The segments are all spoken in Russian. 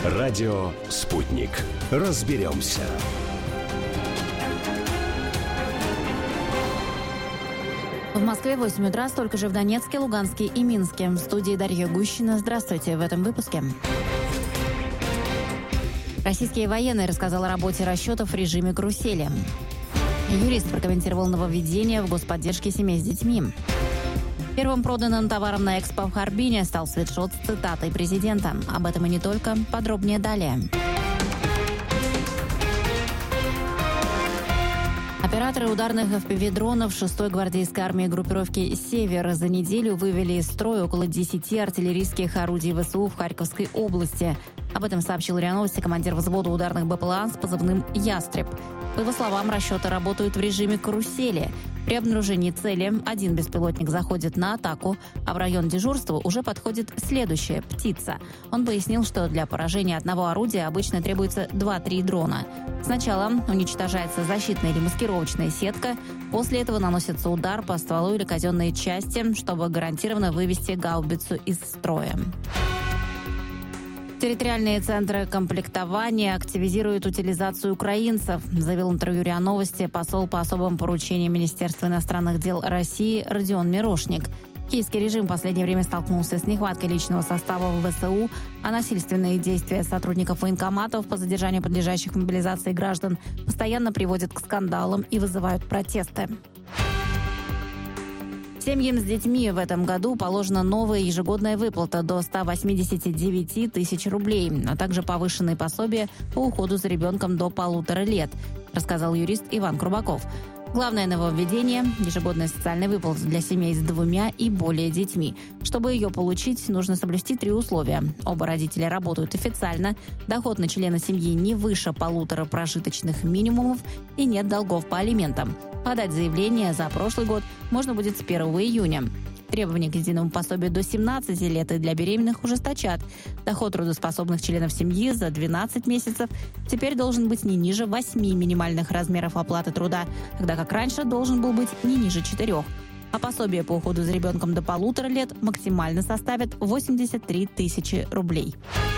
Радио «Спутник». Разберемся. В Москве 8 утра, столько же в Донецке, Луганске и Минске. В студии Дарья Гущина. Здравствуйте. В этом выпуске. Российские военные рассказал о работе расчетов в режиме карусели. Юрист прокомментировал нововведение в господдержке семей с детьми. Первым проданным товаром на Экспо в Харбине стал свитшот с цитатой президента. Об этом и не только. Подробнее далее. Операторы ударных FPV-дронов 6-й гвардейской армии группировки «Север» за неделю вывели из строя около 10 артиллерийских орудий ВСУ в Харьковской области. Об этом сообщил РИА Новости командир взвода ударных БПЛА с позывным «Ястреб». По его словам, расчеты работают в режиме карусели. При обнаружении цели один беспилотник заходит на атаку, а в район дежурства уже подходит следующая «Птица». Он пояснил, что для поражения одного орудия обычно требуется 2-3 дрона. Сначала уничтожается защитная или маскировочная сетка, после этого наносится удар по стволу или казенной части, чтобы гарантированно вывести гаубицу из строя. Территориальные центры комплектования активизируют утилизацию украинцев, заявил в интервью РИА Новости посол по особым поручениям Министерства иностранных дел России Родион Мирошник. Киевский режим в последнее время столкнулся с нехваткой личного состава в ВСУ, а насильственные действия сотрудников военкоматов по задержанию подлежащих мобилизации граждан постоянно приводят к скандалам и вызывают протесты. Семьям с детьми в этом году положена новая ежегодная выплата до 189 тысяч рублей, а также повышенные пособия по уходу за ребенком до 1,5 лет, рассказал юрист Иван Крубаков. Главное нововведение – ежегодная социальная выплата для семей с 2 и более детьми. Чтобы ее получить, нужно соблюсти 3 условия. Оба родителя работают официально, доход на члена семьи не выше 1,5 прожиточных минимумов и нет долгов по алиментам. Подать заявление за прошлый год можно будет с 1 июня. Требования к единому пособию до 17 лет и для беременных ужесточат. Доход трудоспособных членов семьи за 12 месяцев теперь должен быть не ниже 8 минимальных размеров оплаты труда, тогда как раньше должен был быть не ниже 4. А пособие по уходу за ребенком до 1,5 лет максимально составит 83 тысячи рублей.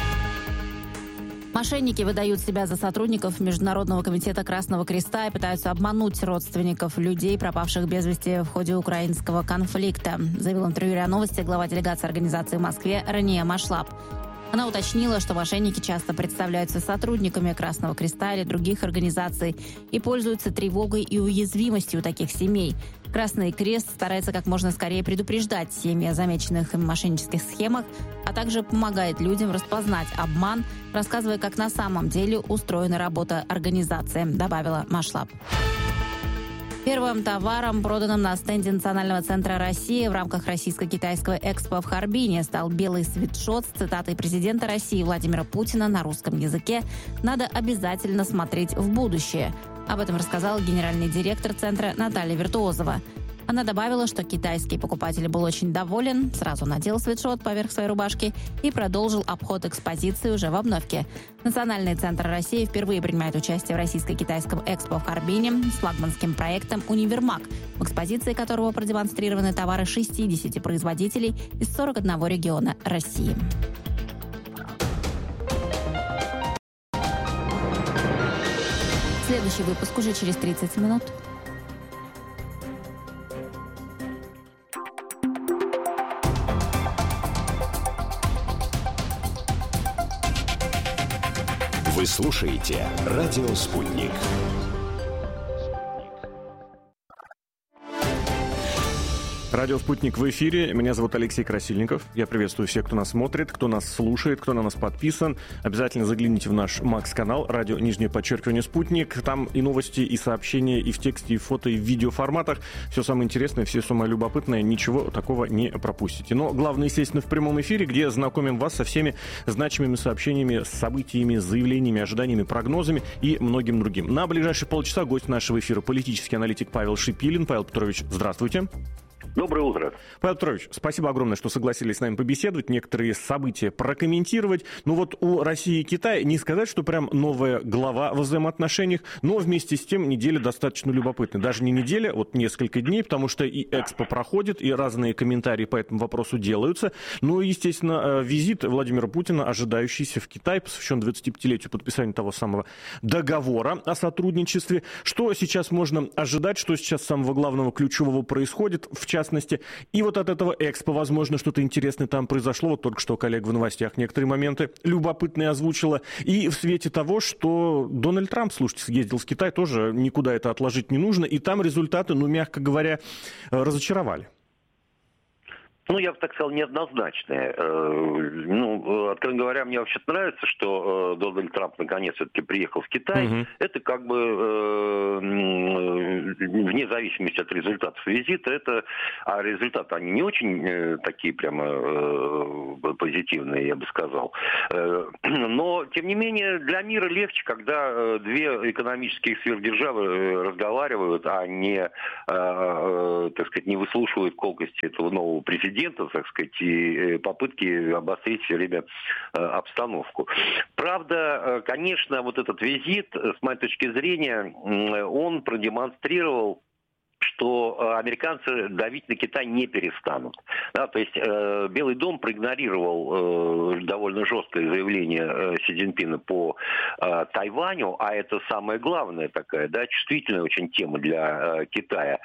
Мошенники выдают себя за сотрудников Международного комитета Красного Креста и пытаются обмануть родственников людей, пропавших без вести в ходе украинского конфликта, заявил в интервью РИА Новости глава делегации организации в Москве Рания Машлап. Она уточнила, что мошенники часто представляются сотрудниками Красного Креста или других организаций и пользуются тревогой и уязвимостью таких семей. Красный Крест старается как можно скорее предупреждать семьи о замеченных им мошеннических схемах, а также помогает людям распознать обман, рассказывая, как на самом деле устроена работа организации, добавила Машлап. Первым товаром, проданным на стенде Национального центра России в рамках российско-китайского экспо в Харбине, стал белый свитшот с цитатой президента России Владимира Путина на русском языке «Надо обязательно смотреть в будущее». Об этом рассказала генеральный директор центра Наталья Виртуозова. Она добавила, что китайский покупатель был очень доволен, сразу надел свитшот поверх своей рубашки и продолжил обход экспозиции уже в обновке. Национальный центр России впервые принимает участие в российско-китайском экспо в Харбине с флагманским проектом «Универмаг», в экспозиции которого продемонстрированы товары 60 производителей из 41 региона России. Следующий выпуск уже через 30 минут. Вы слушаете «Радио Спутник». Радио «Спутник» в эфире. Меня зовут Алексей Красильников. Я приветствую всех, кто нас смотрит, кто нас слушает, кто на нас подписан. Обязательно загляните в наш МАКС-канал «Радио _Спутник». Там и новости, и сообщения, и в тексте, и в фото, и в видеоформатах. Все самое интересное, все самое любопытное. Ничего такого не пропустите. Но главное, естественно, в прямом эфире, где знакомим вас со всеми значимыми сообщениями, событиями, заявлениями, ожиданиями, прогнозами и многим другим. На ближайшие полчаса гость нашего эфира — политический аналитик Павел Шипилин. Павел Петрович, здравствуйте. Доброе утро. Павел Петрович, спасибо огромное, что согласились с нами побеседовать, некоторые события прокомментировать. Ну вот у России и Китая не сказать, что прям новая глава в взаимоотношениях, но вместе с тем неделя достаточно любопытная. Даже не неделя, вот несколько дней, потому что и Экспо проходит, и разные комментарии по этому вопросу делаются. Ну и, естественно, визит Владимира Путина, ожидающийся в Китай, посвящен 25-летию подписания того самого договора о сотрудничестве. Что сейчас можно ожидать, что сейчас самого главного ключевого происходит, в частности, и вот от этого Экспо, возможно, что-то интересное там произошло. Вот только что коллега в новостях некоторые моменты любопытные озвучила. И в свете того, что Дональд Трамп, слушайте, съездил в Китай, тоже никуда это отложить не нужно. И там результаты, ну, мягко говоря, разочаровали. Ну, я бы так сказал, неоднозначные. Откровенно говоря, мне вообще-то нравится, что Дональд Трамп наконец все-таки приехал в Китай. Угу. Это как бы вне зависимости от результатов визита, а результаты, они не очень такие прямо позитивные, я бы сказал. Но, тем не менее, для мира легче, когда две экономические сверхдержавы разговаривают, а не, так сказать, не выслушивают колкости этого нового президента, так сказать, и попытки обострить все время обстановку. Правда, конечно, вот этот визит, с моей точки зрения, он продемонстрировал, что американцы давить на Китай не перестанут. Да, то есть Белый дом проигнорировал довольно жесткое заявление Си Цзиньпина по Тайваню, а это самая главная такая, да, чувствительная очень тема для Китая.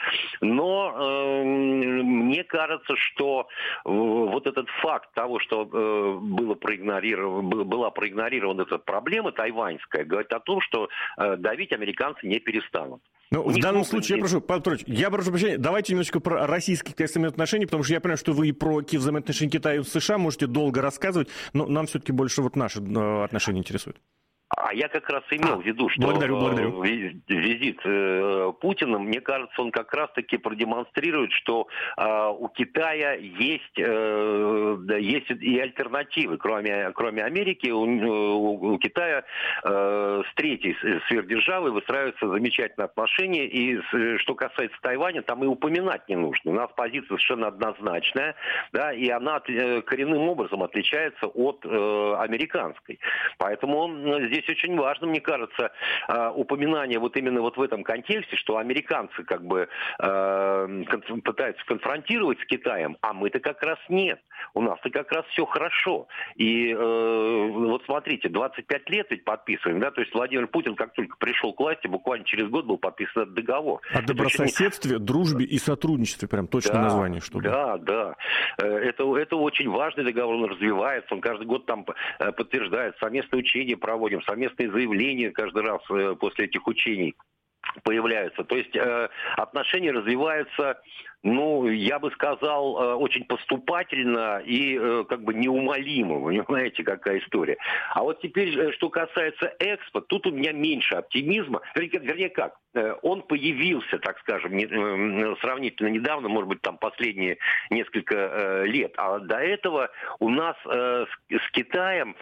Но мне кажется, что вот этот факт того, что была проигнорирована эта проблема тайваньская, говорит о том, что давить американцы не перестанут. Ну, в данном случае, я прошу прощения, давайте немножечко про российские взаимоотношения, потому что я понимаю, что вы и про взаимоотношения Китая и США можете долго рассказывать, но нам все-таки больше вот наши отношения интересуют. А я как раз имел в виду, что благодарю. Визит Путина, мне кажется, он как раз-таки продемонстрирует, что у Китая есть и альтернативы. Кроме Америки, у Китая с третьей сверхдержавой выстраиваются замечательные отношения. И что касается Тайваня, там и упоминать не нужно. У нас позиция совершенно однозначная, да, и она коренным образом отличается от американской. Поэтому здесь очень важно, мне кажется, упоминание вот именно вот в этом контексте, что американцы как бы пытаются конфронтировать с Китаем, а мы-то как раз нет. У нас-то как раз все хорошо. И вот смотрите, 25 лет ведь подписываем, да, то есть Владимир Путин, как только пришел к власти, буквально через год был подписан этот договор. О добрососедстве, дружбе и сотрудничестве, прям точное название. Чтобы... Да. Это очень важный договор, он развивается, он каждый год там подтверждает, совместные учения проводим, совместные заявления каждый раз после этих учений появляются. То есть отношения развиваются, ну, я бы сказал, очень поступательно и как бы неумолимо. Вы понимаете, какая история. А вот теперь, что касается Экспо, тут у меня меньше оптимизма. Вернее, как? Он появился, так скажем, сравнительно недавно, может быть, там последние несколько лет. А до этого у нас с Китаем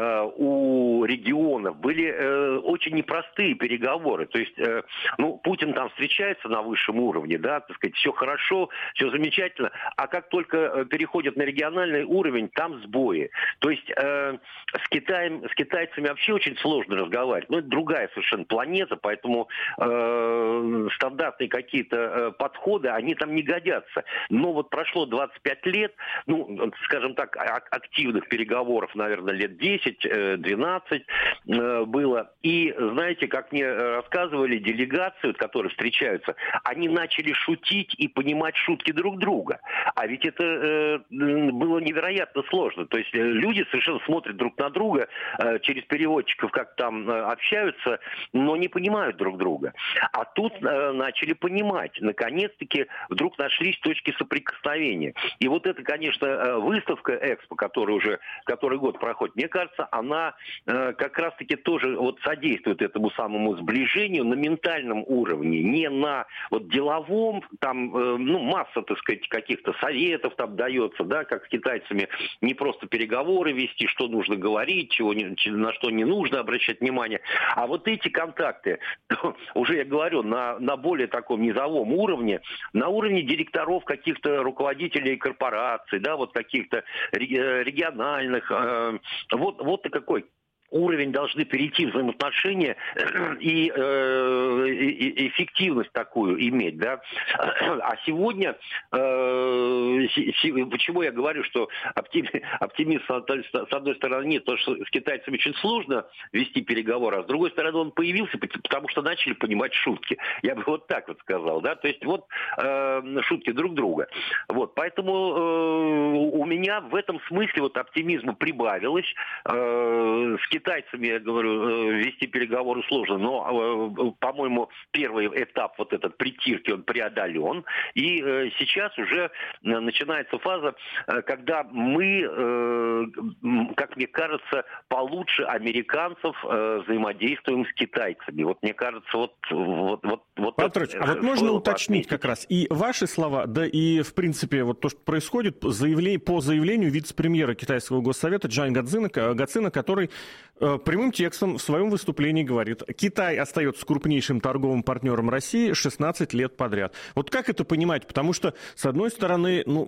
у регионов были очень непростые переговоры. То есть, Путин там встречается на высшем уровне, да, так сказать, все хорошо, все замечательно, а как только переходит на региональный уровень, там сбои. То есть с китайцами вообще очень сложно разговаривать. Это другая совершенно планета, поэтому стандартные какие-то подходы, они там не годятся. Но вот прошло 25 лет, скажем так, активных переговоров, наверное, лет 10-12 было. И, знаете, как мне рассказывали, делегации, которые встречаются, они начали шутить и понимать шутки друг друга. А ведь это было невероятно сложно. То есть люди совершенно смотрят друг на друга через переводчиков, как там общаются, но не понимают друг друга. А тут начали понимать. Наконец-таки вдруг нашлись точки соприкосновения. И вот это, конечно, выставка Экспо, которая уже который год проходит, мне кажется, она как раз-таки тоже вот содействует этому самому сближению на ментальном уровне, не на вот деловом, там масса, так сказать, каких-то советов там дается, да, как с китайцами не просто переговоры вести, что нужно говорить, на что не нужно обращать внимание. А вот эти контакты, уже я говорю, на более таком низовом уровне, на уровне директоров каких-то руководителей корпораций, да, вот каких-то региональных, вот и какой уровень должны перейти взаимоотношения и эффективность такую иметь, да. А сегодня, почему я говорю, что оптимизм с одной стороны нет, потому что с китайцами очень сложно вести переговоры, а с другой стороны он появился, потому что начали понимать шутки. Я бы вот так вот сказал, да, то есть вот шутки друг друга. Вот, поэтому у меня в этом смысле вот оптимизма прибавилось. С китайцами, я говорю, вести переговоры сложно, но, по-моему, первый этап вот этот притирки, он преодолен. И сейчас уже начинается фаза, когда мы, как мне кажется, получше американцев взаимодействуем с китайцами. Вот мне кажется, вот Петрович, а вот можно уточнить как раз и ваши слова, да и, в принципе, вот то, что происходит, по заявлению вице-премьера Китайского госсовета Чжан Гацина, который прямым текстом в своем выступлении говорит: Китай остается крупнейшим торговым партнером России 16 лет подряд. Вот как это понимать? Потому что, с одной стороны,